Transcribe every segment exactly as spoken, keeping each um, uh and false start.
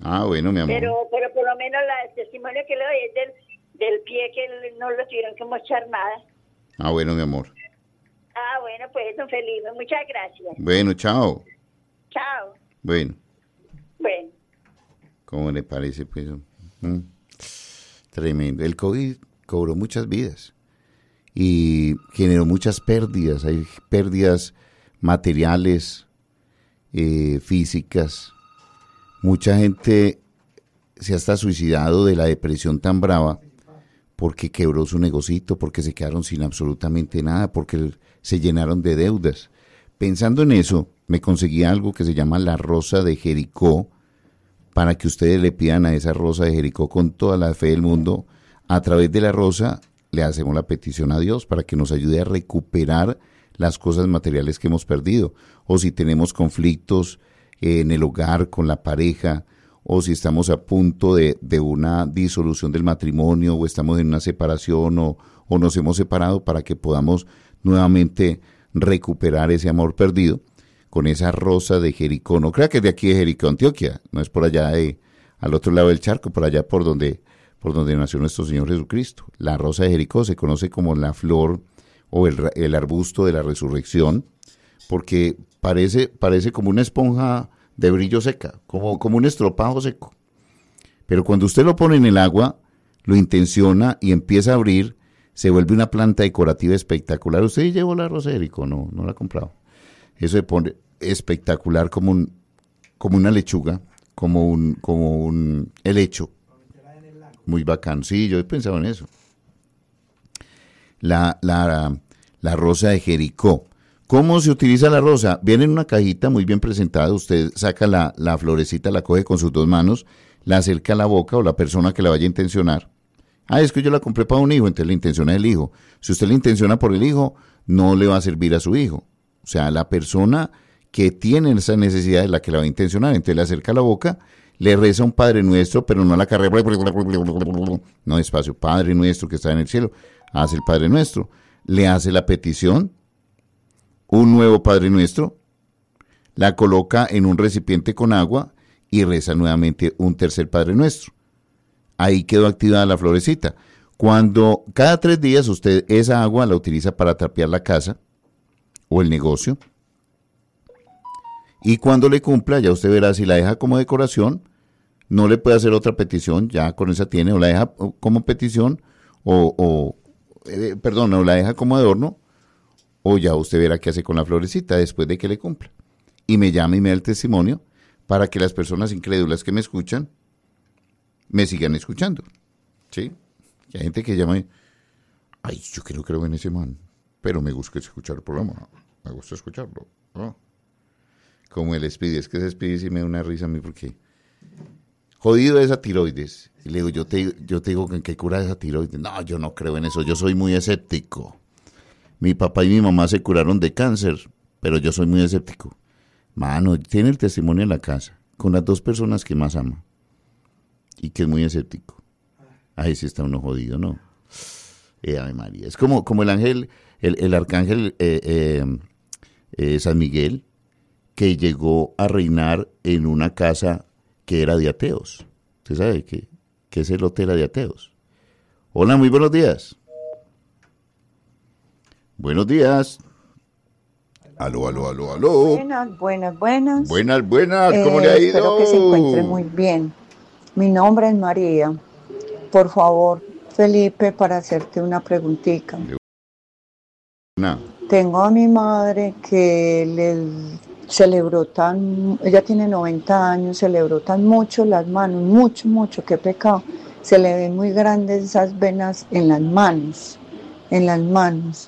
Ah, bueno, mi amor. Pero, pero por lo menos la, el testimonio que le doy es del, del pie que no lo tuvieron que mochar nada. Ah, bueno, mi amor. Ah, bueno, pues, don Felipe, muchas gracias. Bueno, chao. Chao. Bueno. Bueno. ¿Cómo le parece, pues? Mm. Tremendo. El COVID cobró muchas vidas y generó muchas pérdidas. Hay pérdidas materiales, eh, físicas. Mucha gente se ha hasta suicidado de la depresión tan brava porque quebró su negocito, porque se quedaron sin absolutamente nada, porque se llenaron de deudas. Pensando en eso, me conseguí algo que se llama la Rosa de Jericó, para que ustedes le pidan a esa Rosa de Jericó con toda la fe del mundo. A través de la Rosa le hacemos la petición a Dios para que nos ayude a recuperar las cosas materiales que hemos perdido, o si tenemos conflictos eh, en el hogar con la pareja, o si estamos a punto de, de una disolución del matrimonio, o estamos en una separación, o, o nos hemos separado, para que podamos nuevamente recuperar ese amor perdido con esa Rosa de Jericó. No crea que es de aquí de Jericó, Antioquia, no es por allá de, al otro lado del charco, por allá por donde, por donde nació nuestro Señor Jesucristo. La Rosa de Jericó se conoce como la flor o el, el arbusto de la resurrección, porque parece, parece como una esponja de brillo seca, como, como un estropajo seco. Pero cuando usted lo pone en el agua, lo intenciona y empieza a abrir, se vuelve una planta decorativa espectacular. ¿Usted llevó la Rosa de Jericó? No, no la ha comprado. Eso se pone espectacular, como un, como una lechuga, como un, como un helecho. Muy bacano. Sí, yo he pensado en eso. La, la, la Rosa de Jericó. ¿Cómo se utiliza la rosa? Viene en una cajita muy bien presentada. Usted saca la, la florecita, la coge con sus dos manos, la acerca a la boca, o la persona que la vaya a intencionar. Ah, es que yo la compré para un hijo, entonces la intenciona el hijo. Si usted la intenciona por el hijo, no le va a servir a su hijo. O sea, la persona que tiene esa necesidad es la que la va a intencionar. Entonces le acerca a la boca, le reza un Padre Nuestro, pero no la carrera. No, despacio. Padre Nuestro que está en el cielo. Hace el Padre Nuestro. Le hace la petición, un nuevo Padre Nuestro, la coloca en un recipiente con agua y reza nuevamente un tercer Padre Nuestro. Ahí quedó activada la florecita. Cuando cada tres días usted esa agua la utiliza para trapear la casa o el negocio, y cuando le cumpla, ya usted verá, si la deja como decoración, no le puede hacer otra petición, ya con esa tiene, o la deja como petición, o, o eh, perdón, o la deja como adorno, o ya usted verá qué hace con la florecita después de que le cumpla. Y me llama y me da el testimonio para que las personas incrédulas que me escuchan me sigan escuchando. ¿Sí? Y hay gente que llama y, ay, yo creo creo en ese man, pero me gusta escuchar el programa, me gusta escucharlo. ¿No? Como el Speedy, es que ese Speedy sí me da una risa a mí porque jodido esa tiroides. Y le digo, yo te, yo te digo que en qué cura esa tiroides. No, yo no creo en eso, yo soy muy escéptico. Mi papá y mi mamá se curaron de cáncer, pero yo soy muy escéptico. Mano, tiene el testimonio en la casa, con las dos personas que más ama, y que es muy escéptico. Ahí sí está uno jodido, ¿no? Eh, Ave María. Es como, como el ángel, el, el arcángel eh, eh, eh, San Miguel, que llegó a reinar en una casa que era de ateos. ¿Usted sabe que, que ese lote era de ateos? Hola, muy buenos días. Buenos días. Aló, aló, aló, aló. Buenas, buenas, buenas. Buenas, buenas, ¿cómo eh, le ha ido? Espero que se encuentre muy bien. Mi nombre es María. Por favor, Felipe, para hacerte una preguntita. No. Tengo a mi madre que le celebró tan, ella tiene noventa años, se le brotan mucho las manos, mucho, mucho, qué pecado. Se le ven muy grandes esas venas en las manos, en las manos.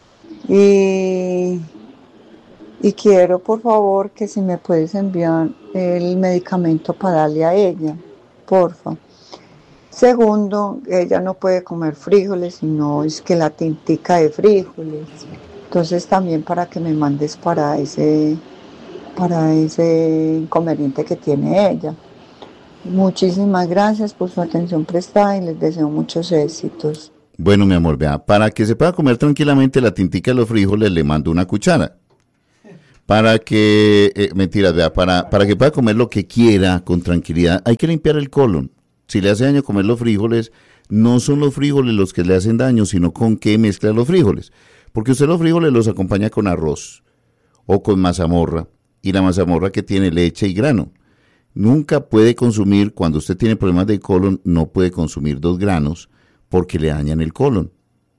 Y, y quiero, por favor, que si me puedes enviar el medicamento para darle a ella, porfa. Segundo, ella no puede comer frijoles, sino es que la tintica de frijoles. Entonces también para que me mandes para ese, para ese inconveniente que tiene ella. Muchísimas gracias por su atención prestada y les deseo muchos éxitos. Bueno, mi amor, vea, para que se pueda comer tranquilamente la tintica de los frijoles le mando una cuchara. para que, eh, mentiras, vea, para, para que pueda comer lo que quiera con tranquilidad, hay que limpiar el colon. Si le hace daño comer los frijoles, no son los frijoles los que le hacen daño, sino con qué mezcla los frijoles. Porque usted los frijoles los acompaña con arroz o con mazamorra, y la mazamorra que tiene leche y grano. Nunca puede consumir, cuando usted tiene problemas de colon, no puede consumir dos granos porque le dañan el colon,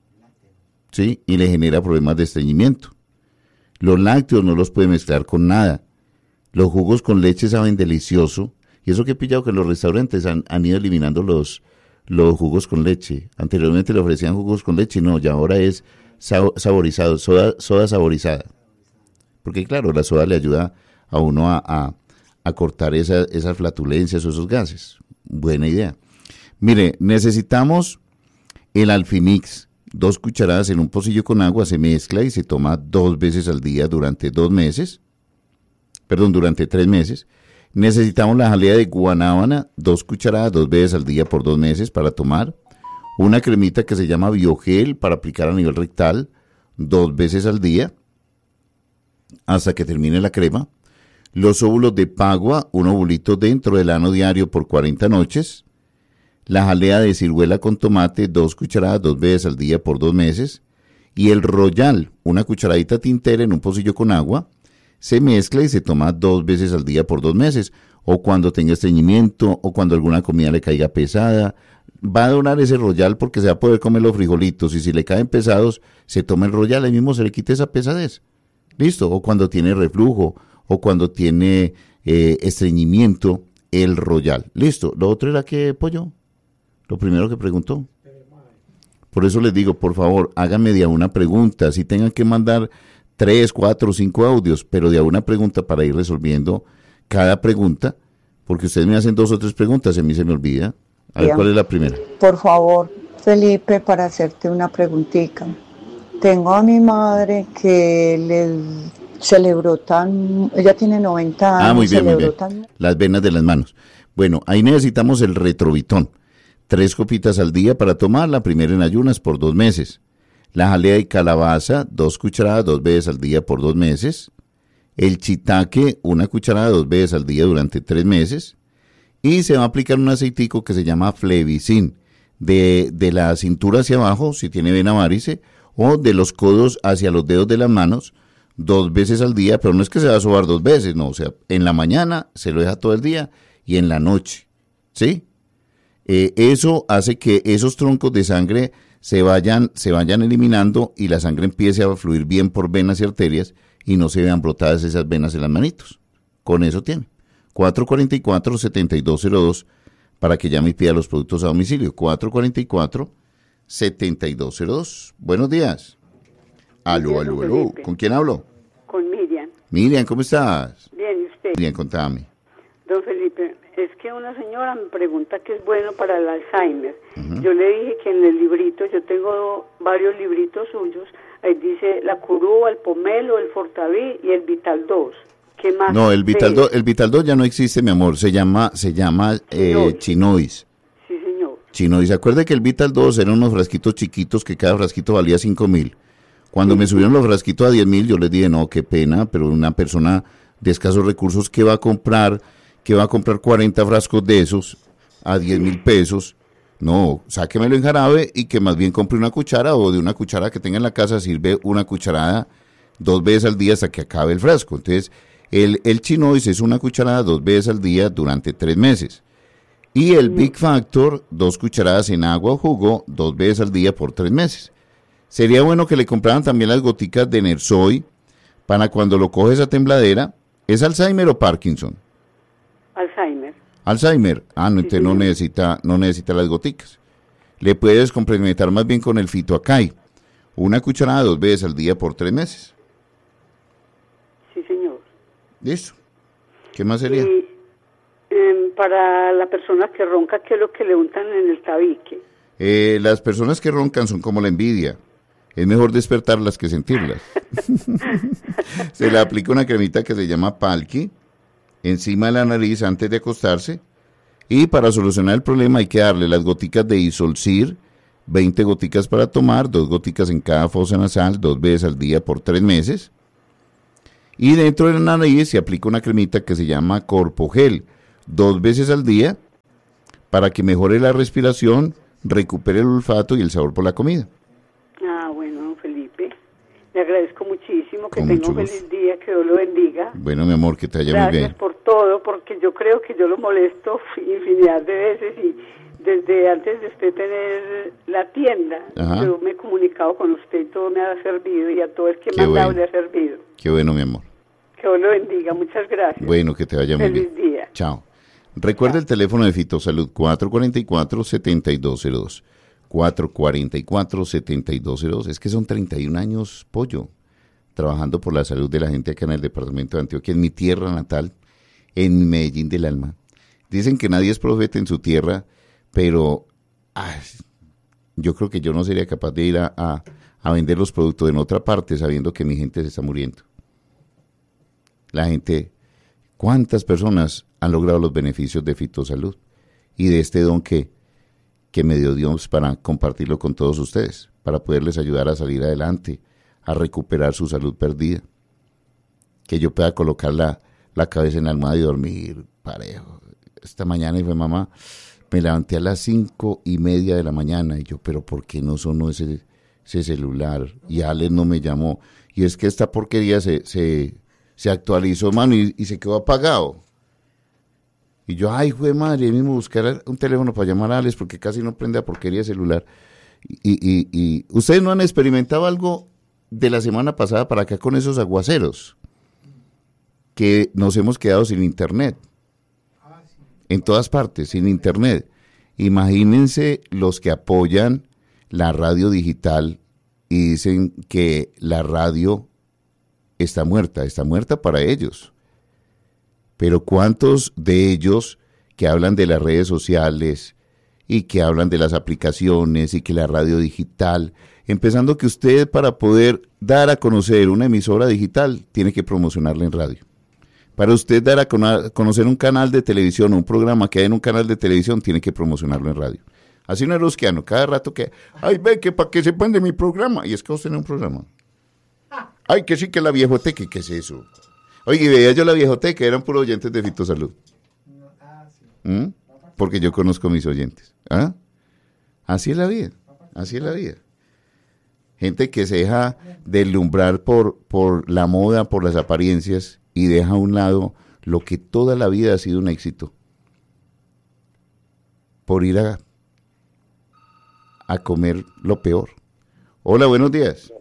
¿sí? Y le genera problemas de estreñimiento. Los lácteos no los puede mezclar con nada. Los jugos con leche saben delicioso. Y eso que he pillado que los restaurantes han, han ido eliminando los, los jugos con leche. Anteriormente le ofrecían jugos con leche, no, ya ahora es saborizado, soda, soda saborizada. Porque claro, la soda le ayuda a uno a, a, a cortar esa, esas flatulencias o esos gases. Buena idea. Mire, necesitamos el Alfimix. Dos cucharadas en un pocillo con agua, se mezcla y se toma dos veces al día durante dos meses. Perdón, durante tres meses. Necesitamos la jalea de guanábana, dos cucharadas, dos veces al día por dos meses para tomar. Una cremita que se llama Biogel para aplicar a nivel rectal, dos veces al día, hasta que termine la crema. Los óvulos de pagua, un ovulito dentro del ano diario por cuarenta noches. La jalea de ciruela con tomate, dos cucharadas, dos veces al día por dos meses. Y el royal, una cucharadita tintera en un pocillo con agua. Se mezcla y se toma dos veces al día por dos meses, o cuando tenga estreñimiento, o cuando alguna comida le caiga pesada. Va a donar ese royal porque se va a poder comer los frijolitos, y si le caen pesados, se toma el royal, ahí mismo se le quita esa pesadez. ¿Listo? O cuando tiene reflujo, o cuando tiene eh, estreñimiento, el royal. ¿Listo? Lo otro era que, pollo, lo primero que preguntó. Por eso les digo, por favor, háganme de a una pregunta, si tengan que mandar tres, cuatro, cinco audios, pero de a una pregunta para ir resolviendo cada pregunta, porque ustedes me hacen dos o tres preguntas y a mí se me olvida. A ver, Bien. ¿cuál es la primera? Por favor, Felipe, para hacerte una preguntita. Tengo a mi madre que le celebró tan, ella tiene noventa años. Ah, muy bien, muy bien. Tan... Las venas de las manos. Bueno, ahí necesitamos el retrovitón. Tres copitas al día para tomar, la primera en ayunas por dos meses. La jalea de calabaza, dos cucharadas, dos veces al día por dos meses. El chitaque, una cucharada, dos veces al día durante tres meses. Y se va a aplicar un aceitico que se llama Flevicin, de, de la cintura hacia abajo, si tiene vena varice, o de los codos hacia los dedos de las manos, dos veces al día, pero no es que se va a sobar dos veces, no, o sea, en la mañana se lo deja todo el día y en la noche, ¿sí? Eh, eso hace que esos troncos de sangre se vayan, se vayan eliminando y la sangre empiece a fluir bien por venas y arterias y no se vean brotadas esas venas en las manitos. Con eso tiene. cuatro cuatro cuatro, siete dos cero dos para que llame y pida los productos a domicilio. cuatro cuatro cuatro, siete dos cero dos. Buenos días. Aló, aló, aló. ¿Con quién hablo? Con Miriam. Miriam, ¿cómo estás? Bien, ¿y usted? Bien, contame. Don Felipe, es que una señora me pregunta qué es bueno para el Alzheimer. Uh-huh. Yo le dije que en el librito, yo tengo varios libritos suyos, ahí dice la curúa, el pomelo, el fortaví y el Vital dos. ¿Qué más? No, el Vital dos, el Vital dos ya no existe, mi amor, se llama, se llama eh, Chinois. Sí, señor. Chinois, acuerde que el Vital dos eran unos frasquitos chiquitos que cada frasquito valía cinco mil. Cuando sí. me subieron los frasquitos a diez mil, yo les dije, no, qué pena, pero una persona de escasos recursos que va a comprar, que va a comprar cuarenta frascos de esos a diez mil pesos, no, sáquemelo en jarabe y que más bien compre una cuchara, o de una cuchara que tenga en la casa sirve una cucharada dos veces al día hasta que acabe el frasco. Entonces, el, el Chinois es una cucharada dos veces al día durante tres meses. Y el Big Factor, dos cucharadas en agua o jugo, dos veces al día por tres meses. Sería bueno que le compraran también las goticas de Nersoy para cuando lo coge esa tembladera. ¿Es Alzheimer o Parkinson? Alzheimer. Alzheimer. Ah, no, entonces sí, no necesita, no necesita las goticas. Le puedes complementar más bien con el Fitoacay. Una cucharada dos veces al día por tres meses. Sí, señor. Listo. ¿Qué más sería? Y, eh, para la persona que ronca, ¿qué es lo que le untan en el tabique? Eh, las personas que roncan son como la envidia. Es mejor despertarlas que sentirlas. Se le aplica una cremita que se llama Palki encima de la nariz antes de acostarse. Y para solucionar el problema hay que darle las goticas de Isolcir, veinte goticas para tomar, dos goticas en cada fosa nasal, dos veces al día por tres meses. Y dentro de la nariz se aplica una cremita que se llama Corpogel, dos veces al día, para que mejore la respiración, recupere el olfato y el sabor por la comida. Ah, bueno, don Felipe. Le agradezco muchísimo, que Con tenga un mucho feliz día, que Dios lo bendiga. Bueno, mi amor, que te vaya muy Gracias bien. por todo, porque yo creo que yo lo molesto infinidad de veces y desde antes de usted tener la tienda, Ajá. yo me he comunicado con usted y todo me ha servido y a todo el que Qué me ha hablado bueno. le ha servido. Qué bueno, mi amor. Que Dios lo bendiga, muchas gracias. Bueno, que te vaya muy Feliz bien. día. Chao. Recuerda el teléfono de Fitosalud cuatro cuatro cuatro, siete dos cero dos. cuatro cuatro cuatro, siete dos cero dos. Es que son treinta y un años, pollo, trabajando por la salud de la gente acá en el departamento de Antioquia, en mi tierra natal, en Medellín del Alma. Dicen que nadie es profeta en su tierra, pero ay, yo creo que yo no sería capaz de ir a, a, a vender los productos en otra parte sabiendo que mi gente se está muriendo. La gente, ¿cuántas personas han logrado los beneficios de Fitosalud y de este don que, que me dio Dios para compartirlo con todos ustedes, para poderles ayudar a salir adelante, a recuperar su salud perdida? Que yo pueda colocar la, la cabeza en la almohada y dormir parejo. Esta mañana y fue mamá, me levanté a las cinco y media de la mañana y yo, pero ¿por qué no sonó ese, ese celular? Y Alex no me llamó. Y es que esta porquería se, se, se actualizó, mano, y, y se quedó apagado. Y yo, ay, jue madre, mismo buscar un teléfono para llamar a Alex porque casi no prende a porquería de celular. Y, y, y ustedes no han experimentado algo de la semana pasada para acá con esos aguaceros, que nos hemos quedado sin internet. En todas partes, sin internet. Imagínense los que apoyan la radio digital y dicen que la radio está muerta, está muerta para ellos. Pero ¿cuántos de ellos que hablan de las redes sociales y que hablan de las aplicaciones y que la radio digital, empezando que usted para poder dar a conocer una emisora digital tiene que promocionarla en radio? Para usted dar a conocer un canal de televisión o un programa que hay en un canal de televisión, tiene que promocionarlo en radio. Así no es rosquiano, cada rato que, ay, ve, que para que sepan de mi programa. Y es que usted tiene un programa. Ay, que sí, que la viejoteca, ¿qué es eso? Oye, veía yo la viejoteca, eran puros oyentes de Fitosalud. ¿Mm? Porque yo conozco a mis oyentes. ¿Ah? Así es la vida, así es la vida. Gente que se deja deslumbrar por, por la moda, por las apariencias, y deja a un lado lo que toda la vida ha sido un éxito, por ir a, a comer lo peor. Hola, buenos días.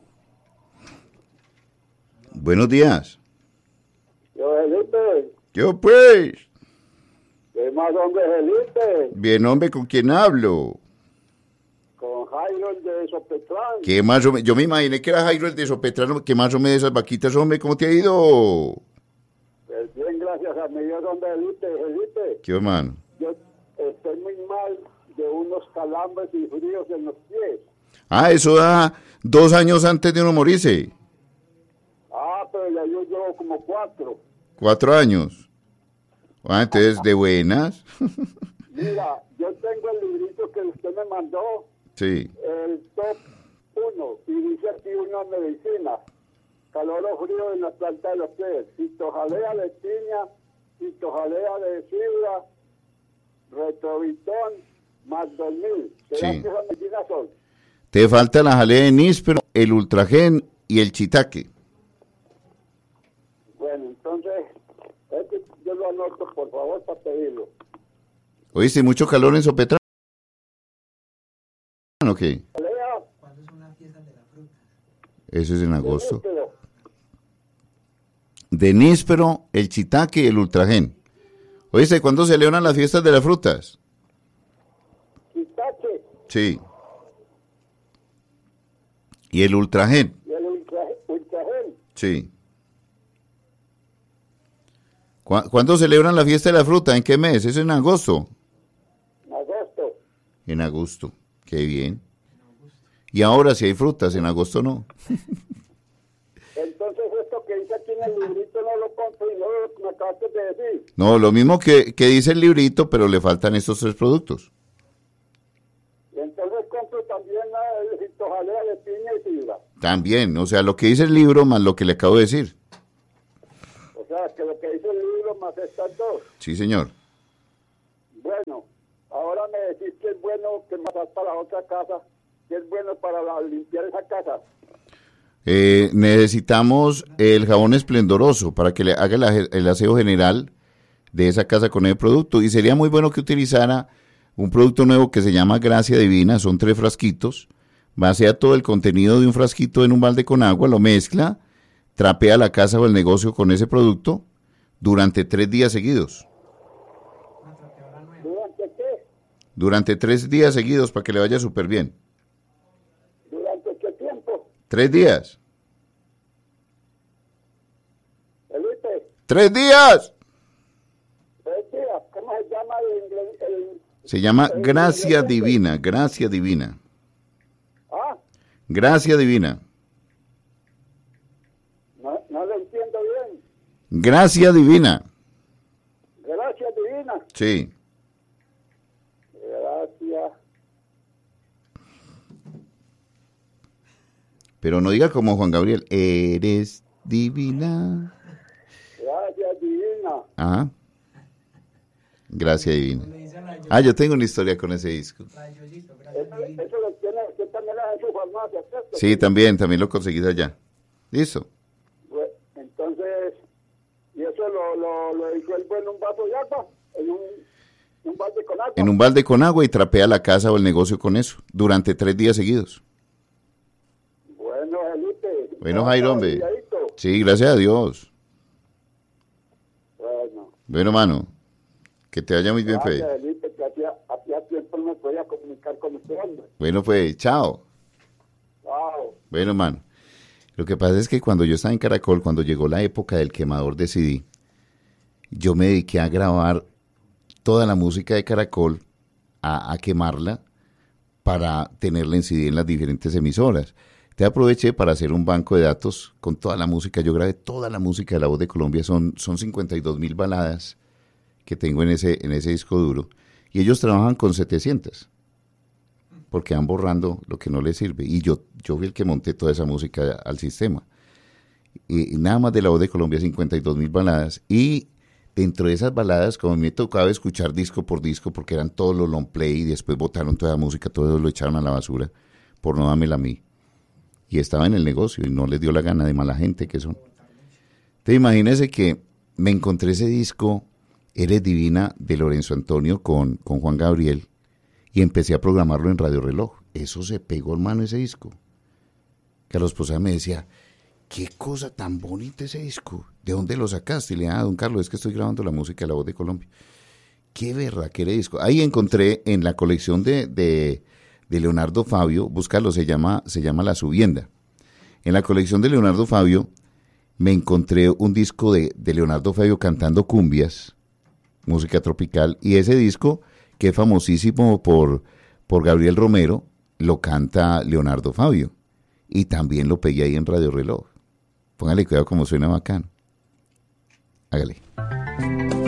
Buenos días. Yo, Felipe. Yo, pues. ¿Qué más, hombre, Felipe? Bien, hombre, ¿con quién hablo? Con Jairo, el de Sopetrán. ¿Qué más? Hombre? Yo me imaginé que era Jairo el de Sopetrán. ¿Qué más, hombre, de esas vaquitas, hombre? ¿Cómo te ha ido? Pues bien, gracias a mi Dios, hombre, Felipe. Felipe, ¿Qué, hermano? yo estoy muy mal de unos calambres y fríos en los pies. Ah, eso da dos años antes de uno morirse. Ah, pero ya yo llevo como cuatro. Cuatro años. Ah, entonces, de buenas. Mira, yo tengo el librito que usted me mandó, Sí. el top uno, y dice aquí una medicina. Calor o frío en la planta de los pies. Citojalea de piña, citojalea de fibra, retrovitón, Magdolmil. ¿Será Sí. que esas medicinas son? Te falta la jalea de níspero, el ultragen y el chitaque. Bueno, entonces, este yo lo anoto, por favor, para pedirlo. ¿Oíste? ¿Mucho calor en Sopetrán? ¿O qué? Jalea, Eso es en agosto. níspero, De níspero, el chitaque y el ultragen. ¿Oíste? ¿Cuándo se celebran las fiestas de las frutas? Pistache Sí. ¿Y el ultragen? y el ultra- ultragel. Sí. ¿Cu- ¿Cuándo celebran la fiesta de la fruta? ¿En qué mes? ¿Eso es en agosto? En agosto. En agosto. Qué bien. Y ahora si hay frutas, en agosto no. Entonces, esto que dice aquí en el librito no lo compro y no lo que me acabaste de decir. No, lo mismo que, que dice el librito, pero le faltan estos tres productos. Y entonces compro también la el citojalea de piña y fibra. También, o sea, lo que dice el libro más lo que le acabo de decir. más estas dos. Sí, señor. Bueno, ahora me decís que es bueno que pasar para la otra casa, que es bueno para la, limpiar esa casa. Eh, necesitamos el jabón esplendoroso para que le haga el, el aseo general de esa casa con el producto. Y sería muy bueno que utilizara un producto nuevo que se llama Gracia Divina. Son tres frasquitos. Vacía todo el contenido de un frasquito en un balde con agua, lo mezcla, trapea la casa o el negocio con ese producto durante tres días seguidos. ¿Durante qué? Durante tres días seguidos para que le vaya súper bien. ¿Durante qué tiempo? Tres días. Felipe. ¡Tres días! Tres días. ¿Cómo se llama el inglés? El, Se llama el Gracia ingrediente? Divina, Gracia Divina. Ah, Gracia Divina. no, no lo entiendo bien. Gracia Divina. Gracias divina. Sí. Gracias. Pero no diga como Juan Gabriel, eres divina. Gracias divina. Ajá. Gracia Divina. Ah, yo tengo una historia con ese disco. Eso, eso lo tiene, usted también en su farmacia, ¿cierto? Sí, también, también lo conseguís allá. Listo. Bueno, entonces, ¿y eso lo, lo, lo disuelvo en un vaso de agua? ¿En un, en un balde con agua? En un balde con agua y trapea la casa o el negocio con eso durante tres días seguidos. Bueno, Felipe. Bueno, Jairo, hombre. Cuidadito. Sí, gracias a Dios. Bueno. Bueno, mano. Que te vaya muy bien, Fede. Gracias, Felipe, que hacía, hacía tiempo no me podía comunicar con usted, hombre. Bueno, pues, chao. Wow. Bueno, mano. Lo que pasa es que cuando yo estaba en Caracol, cuando llegó la época del quemador de C D, yo me dediqué a grabar toda la música de Caracol, a, a quemarla para tenerla en C D en las diferentes emisoras. Te aproveché para hacer un banco de datos con toda la música. Yo grabé toda la música de La Voz de Colombia, son, son cincuenta y dos mil baladas que tengo en ese, en ese disco duro. Y ellos trabajan con setecientas, porque van borrando lo que no les sirve. Y yo, yo fui el que monté toda esa música al sistema. Y, y nada más de La Voz de Colombia, cincuenta y dos mil baladas. Y dentro de esas baladas, como me tocaba escuchar disco por disco, porque eran todos los long play, y después botaron toda la música, todo eso lo echaron a la basura, por no dármela a mí. Y estaba en el negocio y no les dio la gana, de mala gente que son. Te imagínese que me encontré ese disco, Eres Divina, de Lorenzo Antonio con, con Juan Gabriel, y empecé a programarlo en Radio Reloj. Eso se pegó, hermano, ese disco. Carlos Posada me decía, qué cosa tan bonita ese disco, ¿de dónde lo sacaste? Y le dije, ah, don Carlos, es que estoy grabando la música de La Voz de Colombia. Qué verra, qué disco. Ahí encontré en la colección de, de, de Leonardo Fabio, búscalo, se llama, se llama La Subienda. En la colección de Leonardo Fabio me encontré un disco de, de Leonardo Fabio cantando cumbias, música tropical, y ese disco, que es famosísimo por, por Gabriel Romero, lo canta Leonardo Fabio, y también lo pegué ahí en Radio Reloj. Póngale cuidado como suena bacano. Hágale.